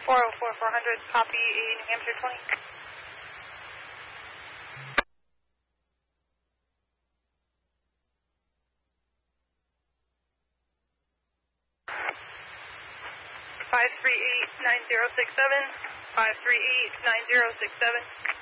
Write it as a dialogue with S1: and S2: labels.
S1: 404-400, copy, New Hampshire 20. Five 3-8-9067, 538-9067.